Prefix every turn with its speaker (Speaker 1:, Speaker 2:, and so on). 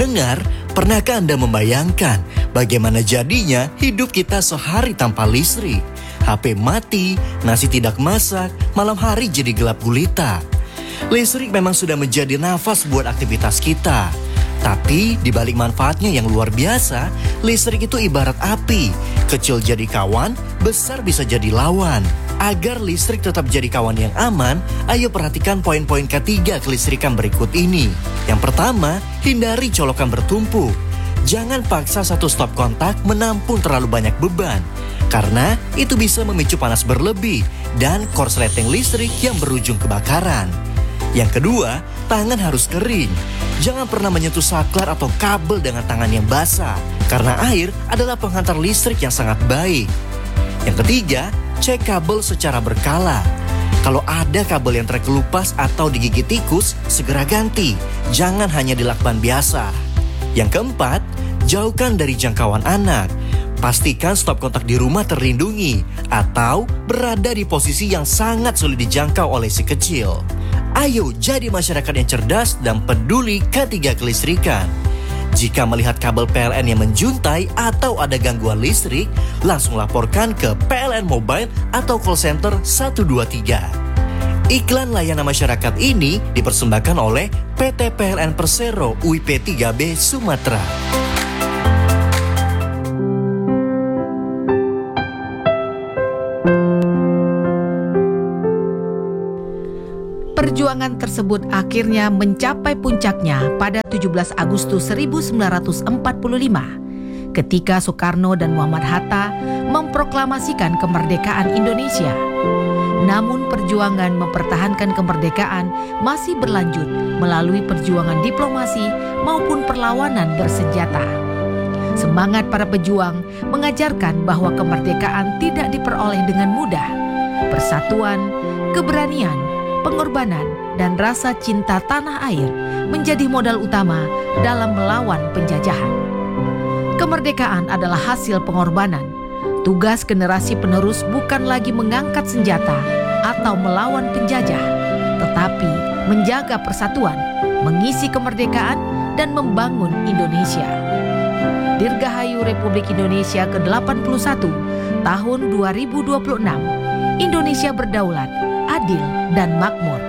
Speaker 1: pendengar, pernahkah Anda membayangkan bagaimana jadinya hidup kita sehari tanpa listrik? HP mati, nasi tidak masak, malam hari jadi gelap gulita. Listrik memang sudah menjadi nafas buat aktivitas kita. Tapi di balik manfaatnya yang luar biasa, listrik itu ibarat api. Kecil jadi kawan, besar bisa jadi lawan. Agar listrik tetap jadi kawan yang aman, ayo perhatikan poin-poin ketiga kelistrikan berikut ini. Yang pertama, hindari colokan bertumpuk. Jangan paksa satu stop kontak menampung terlalu banyak beban, karena itu bisa memicu panas berlebih dan korsleting listrik yang berujung kebakaran. Yang kedua, tangan harus kering. Jangan pernah menyentuh saklar atau kabel dengan tangan yang basah, karena air adalah penghantar listrik yang sangat baik. Yang ketiga, cek kabel secara berkala. Kalau ada kabel yang terkelupas atau digigit tikus, segera ganti. Jangan hanya di lakban biasa. Yang keempat, jauhkan dari jangkauan anak. Pastikan stop kontak di rumah terlindungi atau berada di posisi yang sangat sulit dijangkau oleh si kecil. Ayo jadi masyarakat yang cerdas dan peduli ketiga kelistrikan. Jika melihat kabel PLN yang menjuntai atau ada gangguan listrik, langsung laporkan ke PLN Mobile atau call center 123. Iklan layanan masyarakat ini dipersembahkan oleh PT PLN Persero UIP 3B Sumatera.
Speaker 2: Perjuangan tersebut akhirnya mencapai puncaknya pada 17 Agustus 1945 ketika Soekarno dan Muhammad Hatta memproklamasikan kemerdekaan Indonesia. Namun perjuangan mempertahankan kemerdekaan masih berlanjut melalui perjuangan diplomasi maupun perlawanan bersenjata. Semangat para pejuang mengajarkan bahwa kemerdekaan tidak diperoleh dengan mudah. Persatuan, keberanian, pengorbanan, dan rasa cinta tanah air menjadi modal utama dalam melawan penjajahan. Kemerdekaan adalah hasil pengorbanan. Tugas generasi penerus bukan lagi mengangkat senjata atau melawan penjajah, tetapi menjaga persatuan, mengisi kemerdekaan, dan membangun Indonesia. Dirgahayu Republik Indonesia ke-81 tahun 2026, Indonesia berdaulat, adil, dan makmur.